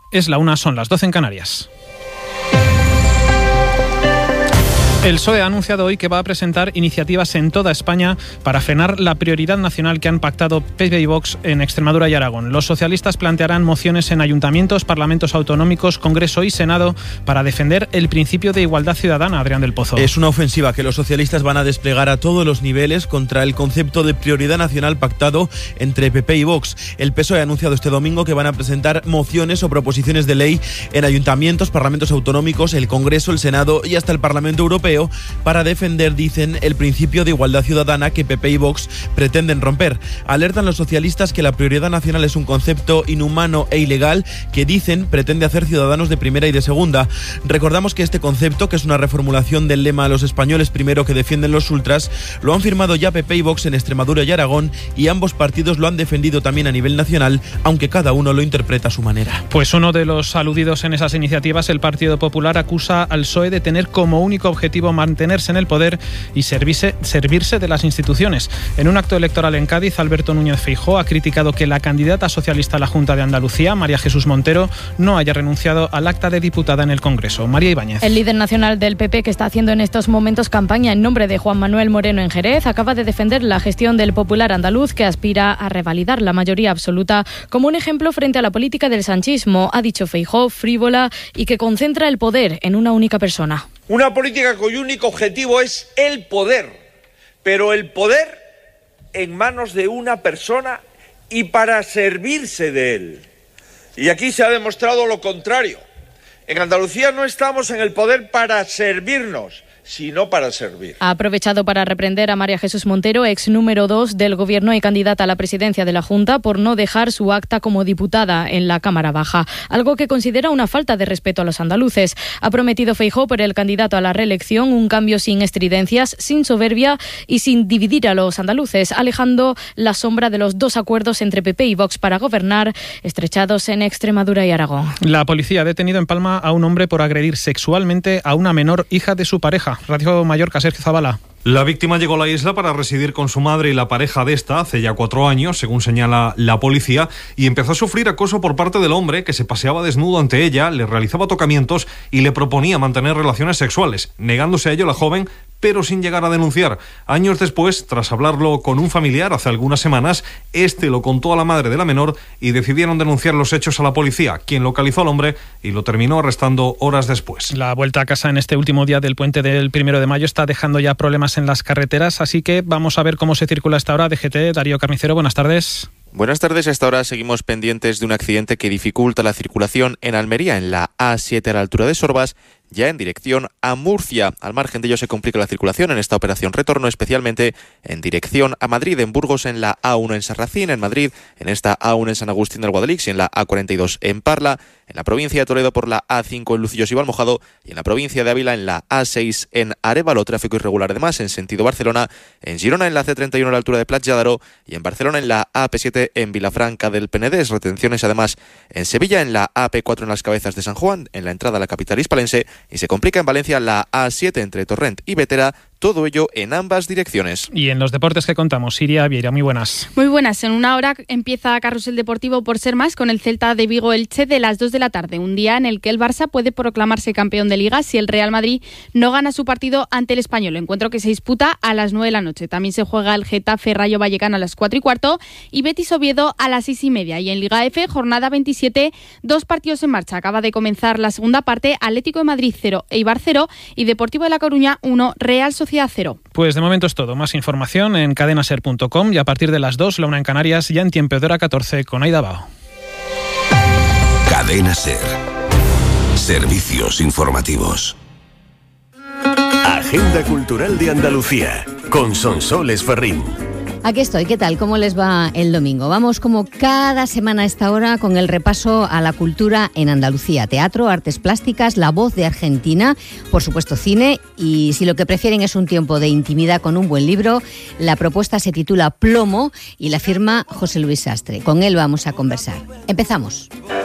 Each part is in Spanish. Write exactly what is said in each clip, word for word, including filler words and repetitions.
Es la una, son las doce en Canarias. El P S O E ha anunciado hoy que va a presentar iniciativas en toda España para frenar la prioridad nacional que han pactado P P y Vox en Extremadura y Aragón. Los socialistas plantearán mociones en ayuntamientos, parlamentos autonómicos, Congreso y Senado para defender el principio de igualdad ciudadana. Adrián del Pozo. Es una ofensiva que los socialistas van a desplegar a todos los niveles contra el concepto de prioridad nacional pactado entre P P y Vox. El P S O E ha anunciado este domingo que van a presentar mociones o proposiciones de ley en ayuntamientos, parlamentos autonómicos, el Congreso, el Senado y hasta el Parlamento Europeo para defender, dicen, el principio de igualdad ciudadana que P P y Vox pretenden romper. Alertan los socialistas que la prioridad nacional es un concepto inhumano e ilegal que, dicen, pretende hacer ciudadanos de primera y de segunda. Recordamos que este concepto, que es una reformulación del lema "a los españoles primero" que defienden los ultras, lo han firmado ya P P y Vox en Extremadura y Aragón, y ambos partidos lo han defendido también a nivel nacional, aunque cada uno lo interpreta a su manera. Pues uno de los aludidos en esas iniciativas, el Partido Popular, acusa al P S O E de tener como único objetivo mantenerse en el poder y servirse, servirse de las instituciones. En un acto electoral en Cádiz, Alberto Núñez Feijóo ha criticado que la candidata socialista a la Junta de Andalucía, María Jesús Montero, no haya renunciado al acta de diputada en el Congreso. María Ibáñez. El líder nacional del P P, que está haciendo en estos momentos campaña en nombre de Juan Manuel Moreno en Jerez, acaba de defender la gestión del Popular andaluz, que aspira a revalidar la mayoría absoluta como un ejemplo frente a la política del sanchismo, ha dicho Feijóo, frívola y que concentra el poder en una única persona. Una política cuyo único objetivo es el poder, pero el poder en manos de una persona y para servirse de él. Y aquí se ha demostrado lo contrario. En Andalucía no estamos en el poder para servirnos, sino para servir. Ha aprovechado para reprender a María Jesús Montero, ex número dos del Gobierno y candidata a la presidencia de la Junta, por no dejar su acta como diputada en la Cámara Baja, algo que considera una falta de respeto a los andaluces. Ha prometido Feijóo, por el candidato a la reelección, un cambio sin estridencias, sin soberbia y sin dividir a los andaluces, alejando la sombra de los dos acuerdos entre P P y Vox para gobernar, estrechados en Extremadura y Aragón. La policía ha detenido en Palma a un hombre por agredir sexualmente a una menor hija de su pareja. Radio Mallorca, Sergio Zavala. La víctima llegó a la isla para residir con su madre y la pareja de esta hace ya cuatro años, según señala la policía, y empezó a sufrir acoso por parte del hombre, que se paseaba desnudo ante ella, le realizaba tocamientos y le proponía mantener relaciones sexuales, negándose a ello la joven, pero sin llegar a denunciar. Años después, tras hablarlo con un familiar hace algunas semanas, este lo contó a la madre de la menor y decidieron denunciar los hechos a la policía, quien localizó al hombre y lo terminó arrestando horas después. La vuelta a casa en este último día del puente del primero de mayo está dejando ya problemas en las carreteras, así que vamos a ver cómo se circula esta hora. D G T, Darío Carnicero, buenas tardes. Buenas tardes. A esta hora seguimos pendientes de un accidente que dificulta la circulación en Almería, en la A siete a la altura de Sorbas, ya en dirección a Murcia. Al margen de ello se complica la circulación en esta operación retorno, especialmente en dirección a Madrid, en Burgos en la A uno en Sarracín, en Madrid en esta A uno en San Agustín del Guadalix y en la A cuarenta y dos en Parla, en la provincia de Toledo por la A cinco en Lucillos y Valmojado y en la provincia de Ávila en la A seis en Arévalo. Tráfico irregular además en sentido Barcelona, en Girona en la C treinta y uno a la altura de Platja d'Aro y en Barcelona en la A P siete en Vilafranca del Penedés. Retenciones además en Sevilla en la A P cuatro en las Cabezas de San Juan, en la entrada a la capital hispalense, y se complica en Valencia la A siete entre Torrent y Vetera, todo ello en ambas direcciones. Y en los deportes que contamos, Siria Vieira, muy buenas. Muy buenas, en una hora empieza Carrusel Deportivo por ser más con el Celta de Vigo Elche de las dos de la tarde, un día en el que el Barça puede proclamarse campeón de Liga si el Real Madrid no gana su partido ante el Español, encuentro que se disputa a las nueve de la noche. También se juega el Getafe Rayo Vallecano a las cuatro y cuarto y Betis Oviedo a las seis y media. Y en Liga F, jornada veintisiete, dos partidos en marcha. Acaba de comenzar la segunda parte, Atlético de Madrid cero, Eibar cero y Deportivo de La Coruña uno, Real Sociedad cero. Pues de momento es todo. Más información en cadenaser punto com y a partir de las dos, la una en Canarias, ya en tiempo de hora catorce con Aida Bao. Cadena Ser. Servicios informativos. Agenda Cultural de Andalucía con Sonsoles Ferrín. Aquí estoy, ¿qué tal? ¿Cómo les va el domingo? Vamos como cada semana a esta hora con el repaso a la cultura en Andalucía. Teatro, artes plásticas, La Voz de Argentina, por supuesto cine, y si lo que prefieren es un tiempo de intimidad con un buen libro, la propuesta se titula Plomo y la firma José Luis Sastre. Con él vamos a conversar. Empezamos.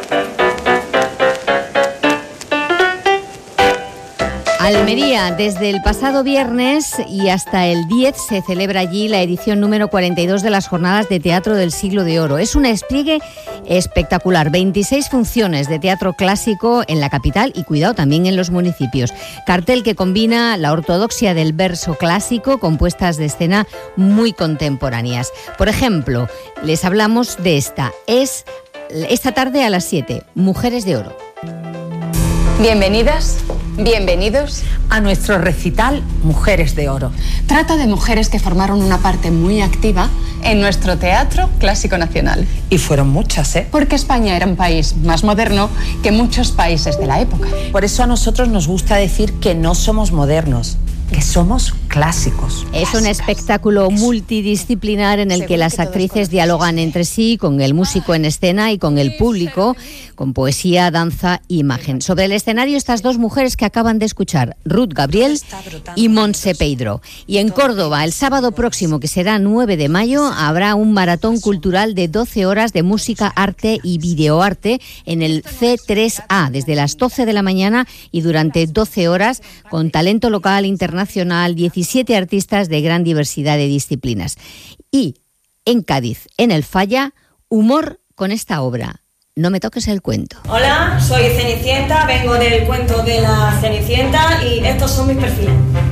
Almería, desde el pasado viernes y hasta el diez se celebra allí la edición número cuarenta y dos de las Jornadas de Teatro del Siglo de Oro. Es un despliegue espectacular. veintiséis funciones de teatro clásico en la capital y, cuidado, también en los municipios. Cartel que combina la ortodoxia del verso clásico con puestas de escena muy contemporáneas. Por ejemplo, les hablamos de esta. Es esta tarde a las siete, Mujeres de Oro. Bienvenidas, bienvenidos a nuestro recital Mujeres de Oro. Trata de mujeres que formaron una parte muy activa en nuestro teatro clásico nacional. Y fueron muchas, ¿eh? Porque España era un país más moderno que muchos países de la época. Por eso a nosotros nos gusta decir que no somos modernos, que somos clásicos. Es un espectáculo multidisciplinar en el que las actrices dialogan entre sí, con el músico en escena y con el público, con poesía, danza e imagen. Sobre el escenario, estas dos mujeres que acaban de escuchar, Ruth Gabriel y Montse Peidro. Y en Córdoba, el sábado próximo, que será nueve de mayo, habrá un maratón cultural de doce horas de música, arte y videoarte en el C tres A, desde las doce de la mañana y durante doce horas, con talento local, internacional, diecisiete artistas de gran diversidad de disciplinas. Y en Cádiz, en el Falla, humor con esta obra, No me toques el cuento. Hola, soy Cenicienta, vengo del cuento de la Cenicienta y estos son mis perfiles.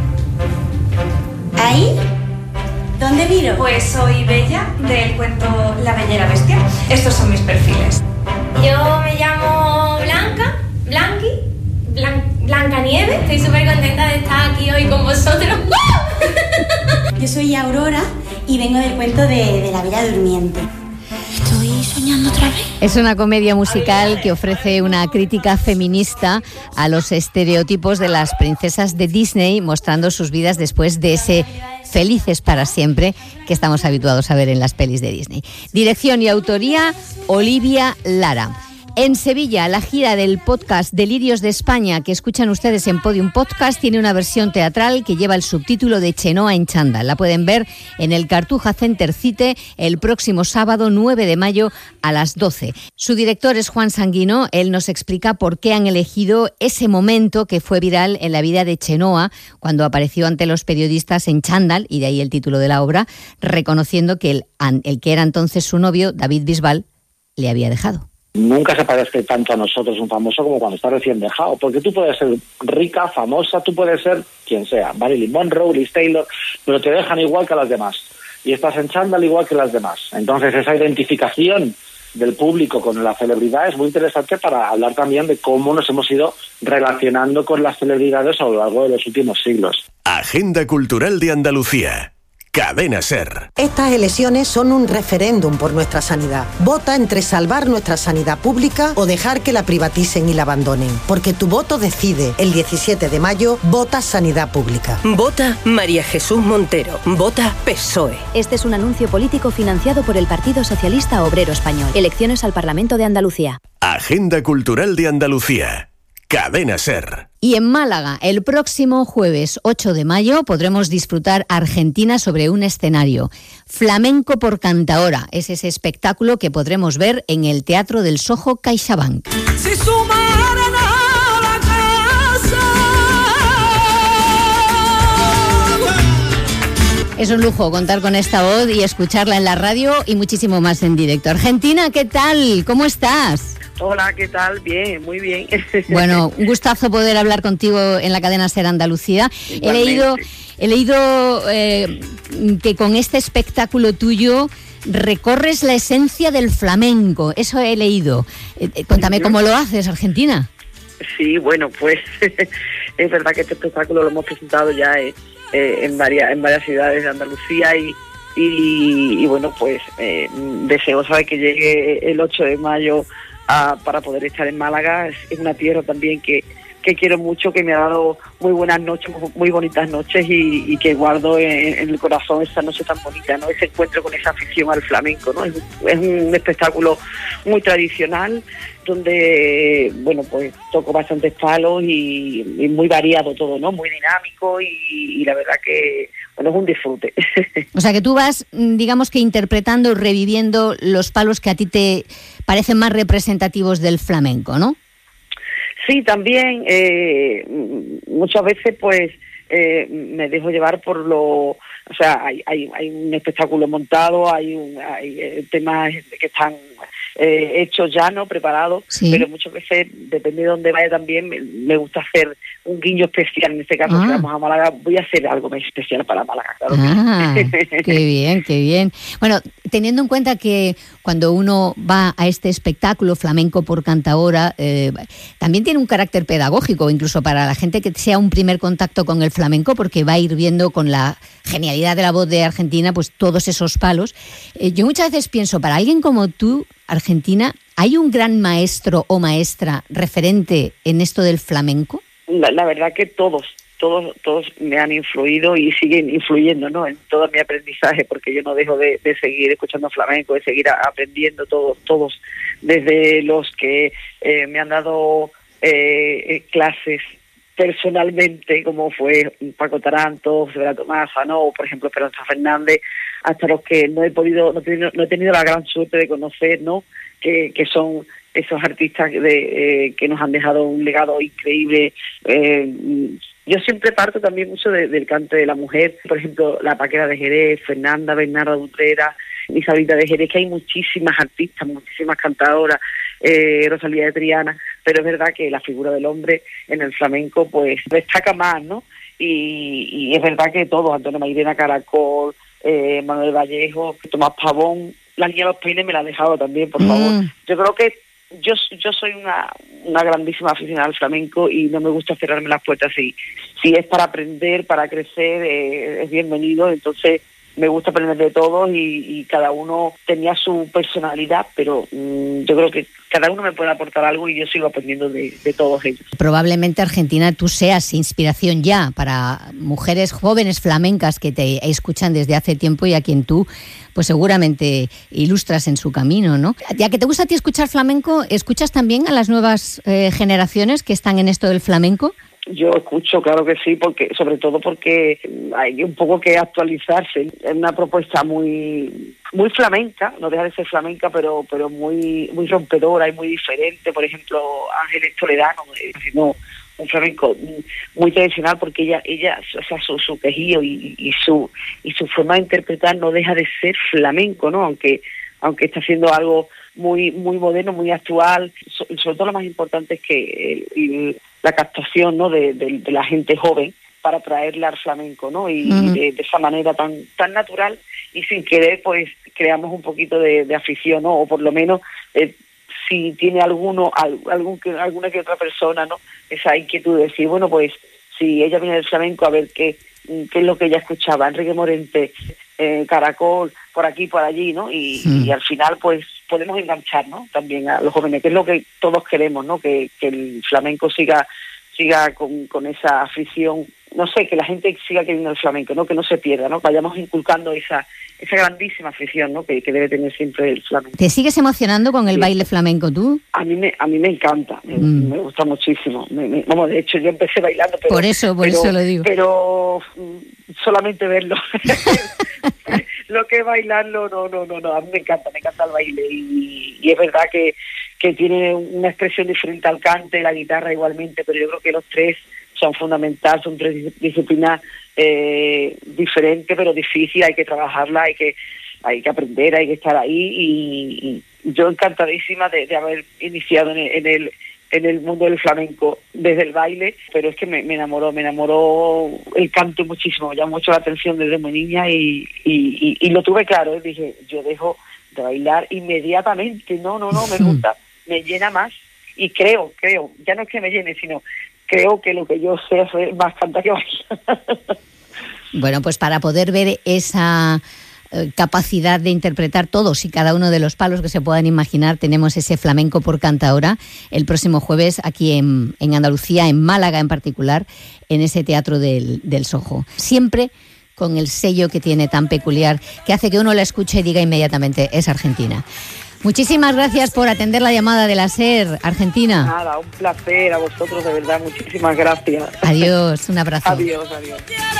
¿Ahí? ¿Dónde miro? Pues soy Bella, del cuento La Bella y la Bestia. Estos son mis perfiles. Yo me llamo Blanca, Blanqui, Blan, Blancanieves. Estoy súper contenta de estar aquí hoy con vosotros. Yo soy Aurora y vengo del cuento de, de La Bella Durmiente. ¿Estoy soñando otra vez? Es una comedia musical que ofrece una crítica feminista a los estereotipos de las princesas de Disney, mostrando sus vidas después de ese felices para siempre que estamos habituados a ver en las pelis de Disney. Dirección y autoría, Olivia Lara. En Sevilla, la gira del podcast Delirios de España, que escuchan ustedes en Podium Podcast, tiene una versión teatral que lleva el subtítulo de Chenoa en chándal. La pueden ver en el Cartuja Center Cite el próximo sábado nueve de mayo a las doce. Su director es Juan Sanguino. Él nos explica por qué han elegido ese momento que fue viral en la vida de Chenoa, cuando apareció ante los periodistas en chándal, y de ahí el título de la obra, reconociendo que el, el que era entonces su novio, David Bisbal, le había dejado. Nunca se parezca tanto a nosotros un famoso como cuando está recién dejado, porque tú puedes ser rica, famosa, tú puedes ser quien sea, Marilyn Monroe, Liz Taylor, pero te dejan igual que a las demás y estás en chándal igual que las demás. Entonces esa identificación del público con la celebridad es muy interesante para hablar también de cómo nos hemos ido relacionando con las celebridades a lo largo de los últimos siglos. Agenda Cultural de Andalucía. Cadena SER. Estas elecciones son un referéndum por nuestra sanidad. Vota entre salvar nuestra sanidad pública o dejar que la privaticen y la abandonen. Porque tu voto decide. El diecisiete de mayo, vota sanidad pública. Vota María Jesús Montero. Vota P S O E. Este es un anuncio político financiado por el Partido Socialista Obrero Español. Elecciones al Parlamento de Andalucía. Agenda Cultural de Andalucía. Cadena SER. Y en Málaga, el próximo jueves ocho de mayo, podremos disfrutar Argentina sobre un escenario. Flamenco por Cantaora es ese espectáculo que podremos ver en el Teatro del Soho CaixaBank. Si sumaran a la casa. Es un lujo contar con esta voz y escucharla en la radio y muchísimo más en directo. Argentina, ¿qué tal? ¿Cómo estás? Hola, ¿qué tal? Bien, muy bien. Bueno, un gustazo poder hablar contigo en la cadena SER Andalucía. Igualmente. He leído, he leído eh, que con este espectáculo tuyo recorres la esencia del flamenco. Eso he leído. Eh, cuéntame cómo lo haces, Argentina. Sí, bueno, pues es verdad que este espectáculo lo hemos presentado ya eh, en varias en varias ciudades de Andalucía y y, y bueno, pues eh, deseosa de que llegue el ocho de mayo a, para poder estar en Málaga. Es, es una tierra también que, que quiero mucho, que me ha dado muy buenas noches, muy bonitas noches y, y que guardo en, en el corazón esa noche tan bonita, ¿no? Ese encuentro con esa afición al flamenco, ¿no? Es, es un espectáculo muy tradicional donde, bueno, pues toco bastantes palos y, y muy variado todo, ¿no? Muy dinámico y, y la verdad que, bueno, es un disfrute. O sea que tú vas, digamos que interpretando, reviviendo los palos que a ti te parecen más representativos del flamenco, ¿no? Sí, también eh, muchas veces pues eh, me dejo llevar por lo, o sea, hay, hay, hay un espectáculo montado, hay, un, hay temas que están eh, hechos ya, ¿no? Preparados, sí. Pero muchas veces, depende de dónde vaya también, me, me gusta hacer un guiño especial. En este caso, ah. si vamos a Málaga, voy a hacer algo más especial para Málaga, claro. Ah, qué bien, qué bien. Bueno, teniendo en cuenta que cuando uno va a este espectáculo flamenco por Cantaora, eh, también tiene un carácter pedagógico, incluso para la gente que sea un primer contacto con el flamenco, porque va a ir viendo con la genialidad de la voz de Argentina, pues todos esos palos. Eh, yo muchas veces pienso, para alguien como tú, Argentina, ¿hay un gran maestro o maestra referente en esto del flamenco? La, la verdad que todos, todos, todos me han influido y siguen influyendo, ¿no? En todo mi aprendizaje, porque yo no dejo de, de seguir escuchando flamenco, de seguir a, aprendiendo todos, todos, desde los que eh, me han dado eh, clases personalmente, como fue Paco Taranto, José Vera Tomasa, ¿no? O por ejemplo Esperanza Fernández, hasta los que no he podido, no he tenido, no he tenido la gran suerte de conocer, ¿no? Que, que son esos artistas de, eh, que nos han dejado un legado increíble. Eh, yo siempre parto también mucho de, del cante de la mujer, por ejemplo, la Paquera de Jerez, Fernanda Bernarda Utrera, Isabelita de Jerez, que hay muchísimas artistas, muchísimas cantadoras, eh, Rosalía de Triana, pero es verdad que la figura del hombre en el flamenco pues destaca más, ¿no? Y, y es verdad que todos, Antonio Mairena Caracol, eh, Manuel Vallejo, Tomás Pavón, la niña de los peines me la ha dejado también, por favor. Mm. Yo creo que yo yo soy una, una grandísima aficionada al flamenco y no me gusta cerrarme las puertas. Si, si es para aprender, para crecer, eh, es bienvenido. Entonces me gusta aprender de todos y, y cada uno tenía su personalidad, pero mmm, yo creo que cada uno me puede aportar algo y yo sigo aprendiendo de, de todos ellos. Probablemente, Argentina, tú seas inspiración ya para mujeres jóvenes flamencas que te escuchan desde hace tiempo y a quien tú pues seguramente ilustras en su camino, ¿no? Ya que te gusta a ti escuchar flamenco, ¿escuchas también a las nuevas eh, generaciones que están en esto del flamenco? Yo escucho, claro que sí, porque sobre todo porque hay un poco que actualizarse. Es una propuesta muy muy flamenca, no deja de ser flamenca, pero pero muy muy rompedora y muy diferente. Por ejemplo, Ángeles Toledano, no, un flamenco muy tradicional, porque ella ella o sea, su, su quejío y, y su y su forma de interpretar no deja de ser flamenco, ¿no? Aunque aunque está haciendo algo muy muy moderno, muy actual. So, sobre todo lo más importante es que el, el, la captación, ¿no? de, de, de la gente joven para traerla al flamenco, ¿no? Y, uh-huh. y de, de esa manera tan tan natural y sin querer, pues creamos un poquito de, de afición, ¿no? O por lo menos eh, si tiene alguno algún que alguna que otra persona, ¿no? Esa inquietud de decir, bueno, pues si ella viene del flamenco, a ver qué qué es lo que ella escuchaba, Enrique Morente, eh, Caracol, por aquí, por allí, ¿no? Y, sí. y al final, pues, podemos enganchar, ¿no? También a los jóvenes, que es lo que todos queremos, ¿no? Que, que el flamenco siga siga con, con esa afición, no sé, que la gente siga queriendo el flamenco, ¿no? Que no se pierda, ¿no? Vayamos inculcando esa esa grandísima afición, ¿no? Que, que debe tener siempre el flamenco. ¿Te sigues emocionando con el sí. baile flamenco tú? A mí me a mí me encanta, me, mm. me gusta muchísimo. Me, me, vamos, de hecho yo empecé bailando, pero por eso, por pero, eso lo digo. Pero solamente verlo. Lo que es bailarlo, no, no, no, no. A mí me encanta, me encanta el baile y, y es verdad que que tiene una expresión diferente al cante, la guitarra igualmente, pero yo creo que los tres son fundamentales, son tres disciplinas eh, diferentes, pero difíciles, hay que trabajarla, hay que hay que aprender, hay que estar ahí y, y yo encantadísima de, de haber iniciado en el, en el en el mundo del flamenco desde el baile, pero es que me, me enamoró, me enamoró el canto muchísimo, me llamó mucho la atención desde muy niña y, y, y, y lo tuve claro, ¿eh? Dije, yo dejo de bailar inmediatamente, no, no, no, me gusta, me llena más y creo, creo, ya no es que me llene, sino creo que lo que yo sé hacer más cantar que bailar. Bueno, pues para poder ver esa capacidad de interpretar todos y cada uno de los palos que se puedan imaginar, tenemos ese flamenco por Cantaora el próximo jueves aquí en, en Andalucía, en Málaga en particular, en ese Teatro del, del Sojo. Siempre con el sello que tiene tan peculiar, que hace que uno la escuche y diga inmediatamente, es Argentina. Muchísimas gracias por atender la llamada de la SER, Argentina. Nada, un placer a vosotros, de verdad, muchísimas gracias. Adiós, un abrazo. Adiós, adiós.